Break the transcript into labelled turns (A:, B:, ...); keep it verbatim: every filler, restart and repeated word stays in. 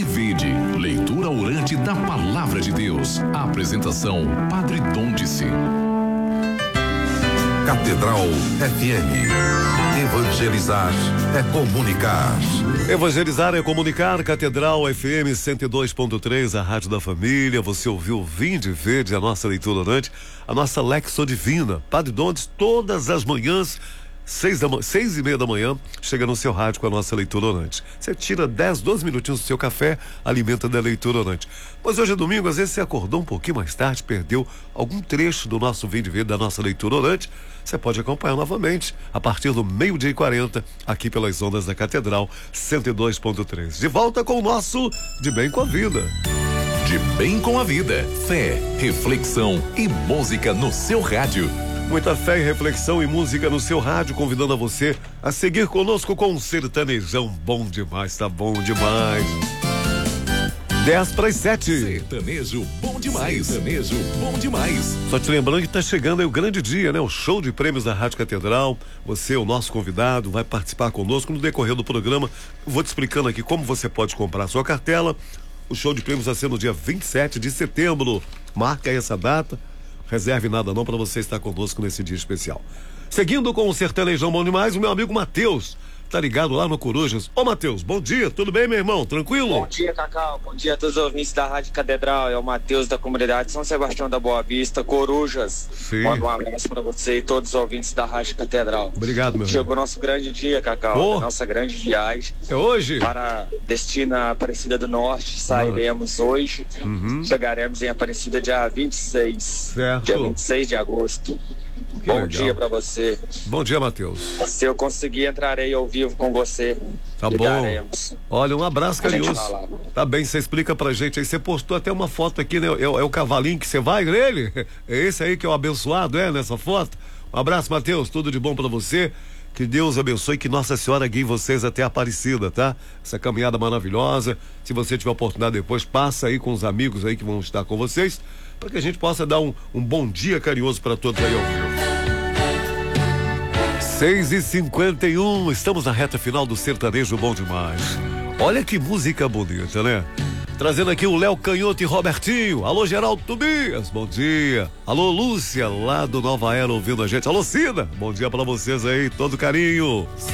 A: Vinde, leitura orante da Palavra de Deus. A apresentação, Padre Dom-Dice.
B: Catedral F M. Evangelizar é comunicar.
C: Evangelizar é comunicar. Catedral F M cento e dois ponto três, a rádio da família. Você ouviu Vinde Verde, a nossa leitura orante, a nossa Lexo Divina. Padre Dom-Dice, todas as manhãs, Seis, da, seis e meia da manhã, chega no seu rádio com a nossa leitura orante. Você tira dez, doze minutinhos do seu café, alimenta da leitura orante. Mas hoje é domingo, às vezes você acordou um pouquinho mais tarde, perdeu algum trecho do nosso vídeo verde, da nossa leitura orante. Você pode acompanhar novamente a partir do meio-dia e quarenta, aqui pelas ondas da Catedral cento e dois ponto três. De volta com o nosso De Bem com a Vida.
A: De Bem com a Vida. Fé, reflexão e música no seu rádio.
C: Muita fé e reflexão e música no seu rádio, convidando a você a seguir conosco com um sertanejão bom demais, tá bom demais. dez para as sete.
A: Sertanejo bom demais. Sertanejo bom demais.
C: Só te lembrando que tá chegando aí o grande dia, né? O show de prêmios da Rádio Catedral. Você, o nosso convidado, vai participar conosco no decorrer do programa. Vou te explicando aqui como você pode comprar a sua cartela. O show de prêmios vai ser no dia vinte e sete de setembro. Marca aí essa data. Reserve nada não para você estar conosco nesse dia especial. Seguindo com o sertanejão bom demais, o meu amigo Matheus tá ligado lá no Corujas. Ô Matheus, bom dia, tudo bem, meu irmão? Tranquilo?
D: Bom dia, Cacau, bom dia a todos os ouvintes da Rádio Catedral. É o Matheus da comunidade São Sebastião da Boa Vista, Corujas.
C: Sim.
D: Manda um abraço para você e todos os ouvintes da Rádio Catedral.
C: Obrigado, meu irmão.
D: Chegou nosso grande dia, Cacau,
C: oh.
D: nossa grande viagem.
C: É hoje?
D: Para Destina Aparecida do Norte, sairemos ah. hoje.
C: Uhum.
D: Chegaremos em Aparecida dia vinte e seis.
C: Certo.
D: Dia vinte e seis de agosto.
C: Que
D: Bom
C: legal.
D: dia pra você.
C: Bom dia, Matheus.
D: Se eu conseguir, entrarei ao vivo com você.
C: Tá
D: Ligaremos.
C: bom. Olha, um abraço carinhoso.
D: Fala.
C: Tá bem, você explica pra gente aí. Você postou até uma foto aqui, né? É, é o cavalinho que você vai nele? É esse aí que é o abençoado, é, nessa foto? Um abraço, Matheus. Tudo de bom pra você. Que Deus abençoe, que Nossa Senhora guie vocês até a Aparecida, tá? Essa caminhada maravilhosa. Se você tiver oportunidade depois, passa aí com os amigos aí que vão estar com vocês, para que a gente possa dar um, um bom dia carinhoso para todos aí ao vivo. seis e cinquenta e um, estamos na reta final do sertanejo bom demais. Olha que música bonita, né? Trazendo aqui o Léo Canhoto e Robertinho. Alô, Geraldo Tobias, bom dia. Alô, Lúcia, lá do Nova Era, ouvindo a gente. Alô, Cida, bom dia pra vocês aí, todo carinho.